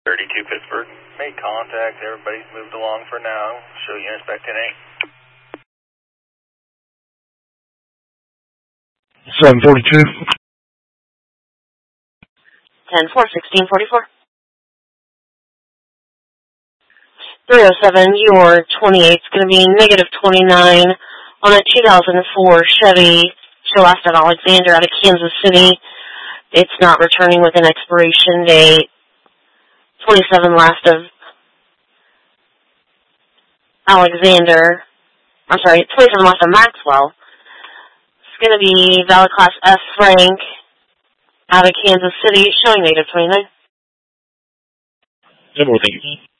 32 Pittsburgh. Made contact. Everybody's moved along for now. Show units back 10-8. 742. 10-4, 1644. 307, your 28 is going to be negative 29 on a 2004 Chevy Celeste at Alexander out of Kansas City. It's not returning with an expiration date. 27 last of Alexander. I'm sorry, 27 last of Maxwell. It's going to be valid class S Frank out of Kansas City, showing negative 29. Thank you.